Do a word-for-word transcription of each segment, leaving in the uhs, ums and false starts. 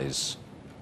supplies.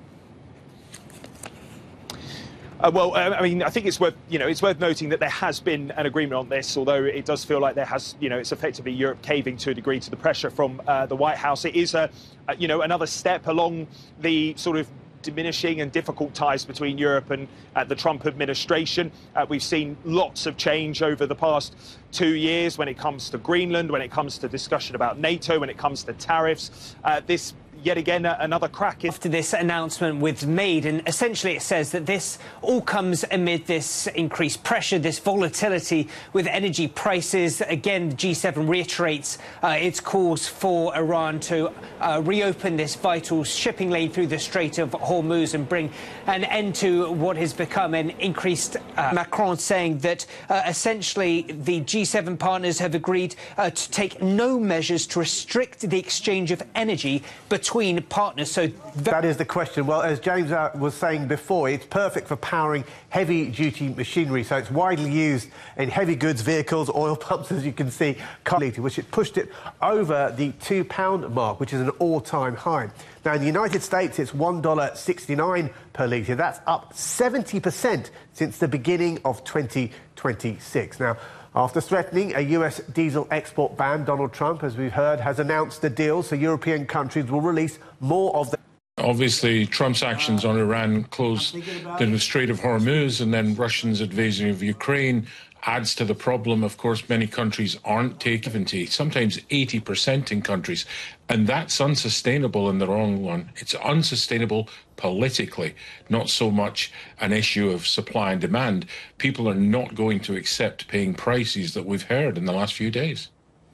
Uh, well, uh, I mean, I think it's worth, you know, it's worth noting that there has been an agreement on this, although it does feel like there has, you know, it's effectively Europe caving to a degree to the pressure from uh, the White House. It is, a, a, you know, another step along the sort of diminishing and difficult ties between Europe and uh, the Trump administration. Uh, we've seen lots of change over the past two years when it comes to Greenland, when it comes to discussion about NATO, when it comes to tariffs. Uh, this yet again, uh, another crack. After this announcement was made, and essentially it says that this all comes amid this increased pressure, this volatility with energy prices. Again, the G seven reiterates uh, its calls for Iran to uh, reopen this vital shipping lane through the Strait of Hormuz and bring an end to what has become an increased... Uh, Macron saying that uh, essentially the G seven partners have agreed uh, to take no measures to restrict the exchange of energy between between partners. So that is the question. Well, as James uh, was saying before, it's perfect for powering heavy-duty machinery, so it's widely used in heavy goods vehicles, oil pumps, as you can see, which it pushed it over the two pound mark, which is an all-time high. Now, in the United States, it's one dollar sixty-nine per litre. That's up seventy percent since the beginning of twenty twenty-six. Now, after threatening a U S diesel export ban, Donald Trump, as we've heard, has announced a deal so European countries will release more of the... Obviously, Trump's actions on Iran closed the Strait of Hormuz, and then Russia's invasion of Ukraine adds to the problem. Of course, many countries aren't taking seventy, sometimes eighty percent in countries, and that's unsustainable in the long run. It's unsustainable politically, not so much an issue of supply and demand. People are not going to accept paying prices that we've heard in the last few days.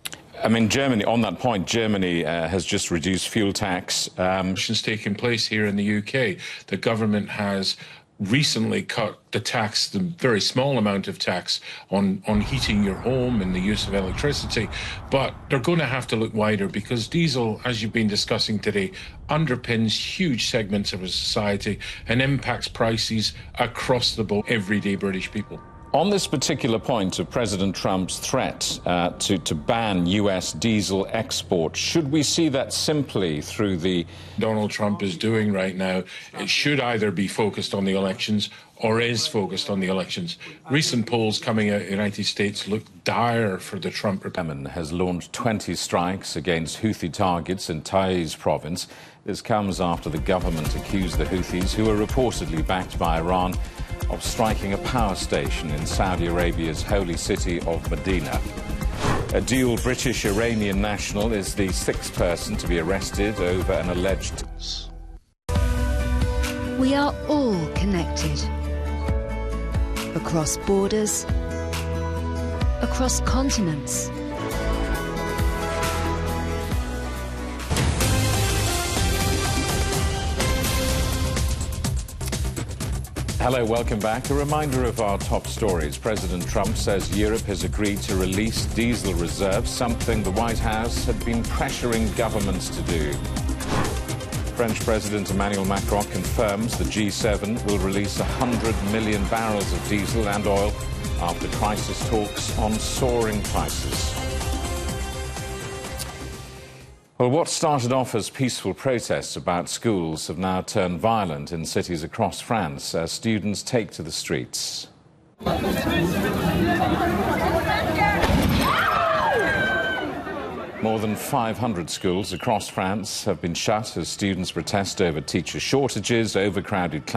I mean, Germany, on that point, Germany uh, has just reduced fuel tax. Um, Actions taking place here in the U K. The government has recently cut the tax, the very small amount of tax on, on heating your home and the use of electricity. But they're going to have to look wider, because diesel, as you've been discussing today, underpins huge segments of a society and impacts prices across the board, everyday British people. On this particular point of President Trump's threat uh, to, to ban U S diesel exports, should we see that simply through the... Donald Trump is doing right now, it should either be focused on the elections or is focused on the elections. Recent polls coming out of the United States look dire for the Trump... Yemen has launched twenty strikes against Houthi targets in Taiz province. This comes after the government accused the Houthis, who are reportedly backed by Iran, of striking a power station in Saudi Arabia's holy city of Medina. A dual British-Iranian national is the sixth person to be arrested over an alleged... We are all connected. Across borders, across continents. Hello, welcome back. A reminder of our top stories. President Trump says Europe has agreed to release diesel reserves, something the White House had been pressuring governments to do. French President Emmanuel Macron confirms the G seven will release one hundred million barrels of diesel and oil after crisis talks on soaring prices. Well, what started off as peaceful protests about schools have now turned violent in cities across France as students take to the streets. More than five hundred schools across France have been shut as students protest over teacher shortages, overcrowded classrooms.